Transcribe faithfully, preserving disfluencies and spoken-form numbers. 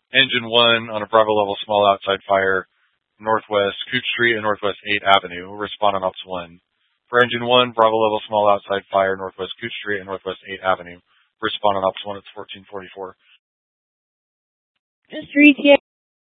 Engine one on a Bravo level small outside fire, Northwest Cooch Street and Northwest eighth Avenue. Respond on Ops one. For Engine one, Bravo level small outside fire, Northwest Cooch Street and Northwest eighth Avenue. Respond on Ops one, it's fourteen forty-four. Mister E T A,